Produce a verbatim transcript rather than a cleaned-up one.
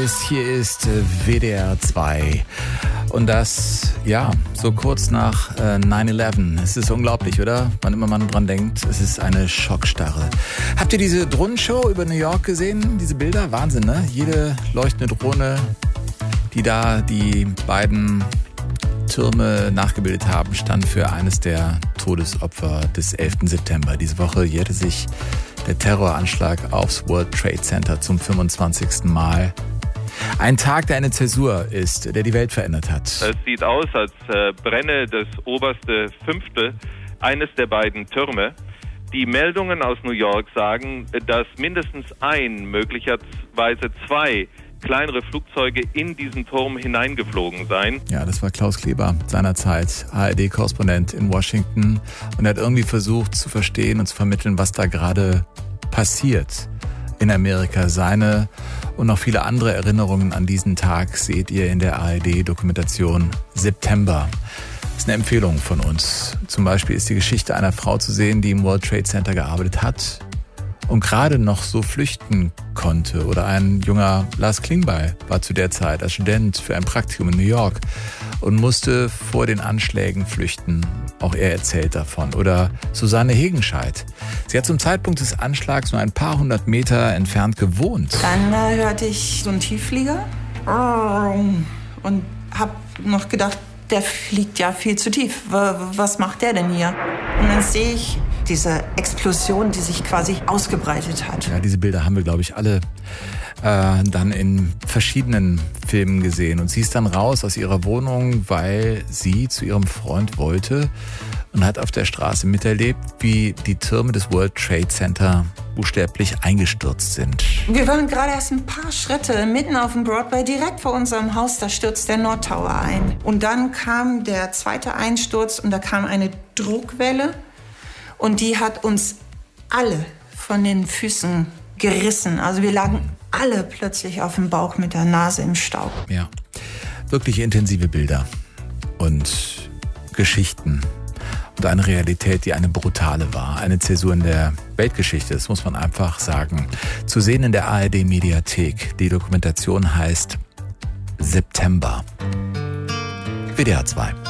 ist, hier ist W D R zwei. Und das, ja, so kurz nach äh, neun elf. Es ist unglaublich, oder? Wann immer man dran denkt, es ist eine Schockstarre. Habt ihr diese Drohnenshow über New York gesehen? Diese Bilder? Wahnsinn, ne? Jede leuchtende Drohne, die da die beiden Türme nachgebildet haben, stand für eines der Todesopfer des elften September. Diese Woche jährte sich der Terroranschlag aufs World Trade Center zum fünfundzwanzigsten Mal. Ein Tag, der eine Zäsur ist, der die Welt verändert hat. Es sieht aus, als äh, brenne das oberste Fünftel eines der beiden Türme. Die Meldungen aus New York sagen, dass mindestens ein, möglicherweise zwei kleinere Flugzeuge in diesen Turm hineingeflogen seien. Ja, das war Klaus Kleber, seinerzeit A R D-Korrespondent in Washington. Und er hat irgendwie versucht zu verstehen und zu vermitteln, was da gerade passiert in Amerika. Seine und noch viele andere Erinnerungen an diesen Tag seht ihr in der A R D-Dokumentation September. Das ist eine Empfehlung von uns. Zum Beispiel ist die Geschichte einer Frau zu sehen, die im World Trade Center gearbeitet hat und gerade noch so flüchten konnte. Oder ein junger Lars Klingbeil war zu der Zeit als Student für ein Praktikum in New York und musste vor den Anschlägen flüchten. Auch er erzählt davon. Oder Susanne Hegenscheid. Sie hat zum Zeitpunkt des Anschlags nur ein paar hundert Meter entfernt gewohnt. Dann äh, hörte ich so einen Tiefflieger und habe noch gedacht, der fliegt ja viel zu tief. Was macht der denn hier? Und dann sehe ich diese Explosion, die sich quasi ausgebreitet hat. Ja, diese Bilder haben wir, glaube ich, alle äh, dann in verschiedenen Filmen gesehen. Und sie ist dann raus aus ihrer Wohnung, weil sie zu ihrem Freund wollte und hat auf der Straße miterlebt, wie die Türme des World Trade Center buchstäblich eingestürzt sind. Wir waren gerade erst ein paar Schritte mitten auf dem Broadway, direkt vor unserem Haus, da stürzt der North Tower ein. Und dann kam der zweite Einsturz und da kam eine Druckwelle und die hat uns alle von den Füßen gerissen. Also wir lagen alle plötzlich auf dem Bauch mit der Nase im Staub. Ja, wirklich intensive Bilder und Geschichten. Und eine Realität, die eine brutale war. Eine Zäsur in der Weltgeschichte, das muss man einfach sagen. Zu sehen in der A R D-Mediathek. Die Dokumentation heißt September. W D R zwei.